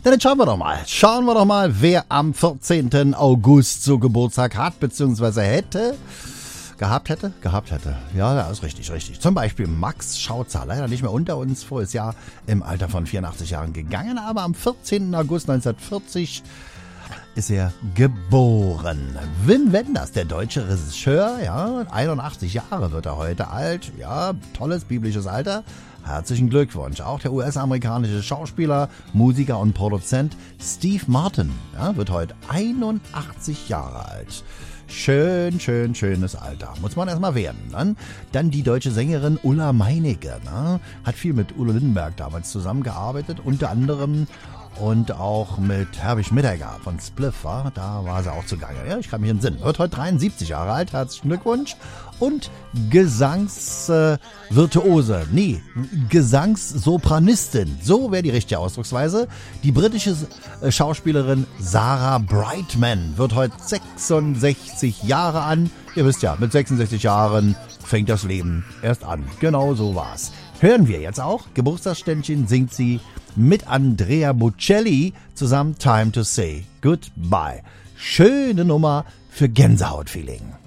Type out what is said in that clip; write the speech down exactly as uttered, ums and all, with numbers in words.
Dann schauen wir doch mal. Schauen wir doch mal, wer am vierzehnten August so Geburtstag hat, beziehungsweise hätte. Gehabt hätte? Gehabt hätte. Ja, das ist richtig, richtig. Zum Beispiel Max Schautzer, leider nicht mehr unter uns, voriges Jahr im Alter von vierundachtzig Jahren gegangen, aber am vierzehnten August neunzehnhundertvierzig ist er geboren. Wim Wenders, der deutsche Regisseur, ja, einundachtzig Jahre wird er heute alt, ja, tolles biblisches Alter. Herzlichen Glückwunsch. Auch der U S-amerikanische Schauspieler, Musiker und Produzent Steve Martin, ja, wird heute einundachtzig Jahre alt. Schön, schön, schönes Alter. Muss man erstmal werden. Ne? Dann die deutsche Sängerin Ulla Meinecke. Ne? Hat viel mit Udo Lindenberg damals zusammengearbeitet, unter anderem und auch mit Herbie Schmidegger von Spliff. War. Da war sie auch zugange. Ja, ich kann mich entsinnen. Wird heute dreiundsiebzig Jahre alt. Herzlichen Glückwunsch. Und Gesangsvirtuose. Äh, nee, Gesangssopranistin. So wäre die richtige Ausdrucksweise. Die britische äh, Schauspielerin Sarah Brightman wird heute sechsundsechzig Jahre an. Ihr wisst ja, mit sechsundsechzig Jahren fängt das Leben erst an. Genau so war's. Hören wir jetzt auch. Geburtstagsständchen singt sie mit Andrea Bocelli zusammen Time to Say Goodbye. Schöne Nummer für Gänsehautfeeling.